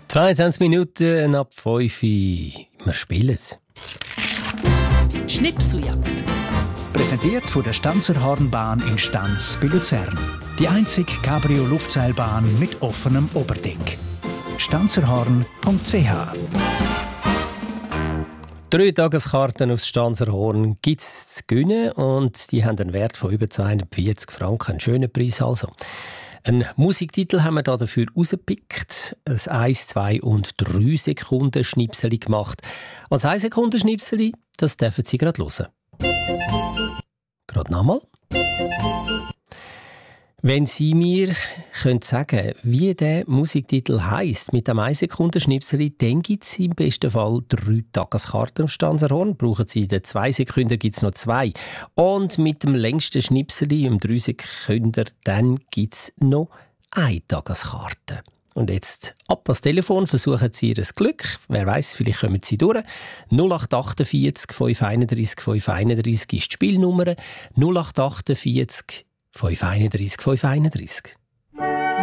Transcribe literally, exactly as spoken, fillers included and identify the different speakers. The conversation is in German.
Speaker 1: zweiundzwanzig Minuten ab fünf Uhr. Wir spielen es.
Speaker 2: Schnipseljagd.
Speaker 3: Präsentiert von der Stanzerhornbahn in Stanz bei Luzern. Die einzige Cabrio-Luftseilbahn mit offenem Oberdeck. stanzerhorn punkt c h
Speaker 1: Drei Tageskarten aufs Stanzerhorn gibt es zu gewinnen und die haben einen Wert von über zweihundertvierzig Franken. Ein schöner Preis also. Einen Musiktitel haben wir da dafür rausgepickt. Ein eins, zwei und drei Sekunden Schnipseli gemacht. Als ein Sekunden Schnipseli, das dürfen Sie gerade hören. Gerade nochmal. Wenn Sie mir können sagen, wie der Musiktitel heisst, mit dem eins Sekunden Schnipseli, dann gibt es im besten Fall drei Tageskarten auf Stanzerhorn. Brauchen Sie den zwei Sekunden, gibt es noch zwei. Und mit dem längsten Schnipseli, um drei Sekunden, dann gibt es noch eine Tageskarte. Und jetzt ab ans Telefon, versuchen Sie Ihr Glück. Wer weiß, vielleicht kommen Sie durch. null acht achtundvierzig fünf einunddreißig fünf einunddreißig ist die Spielnummer. null acht achtundvierzig fünf einunddreißig fünf einunddreißig.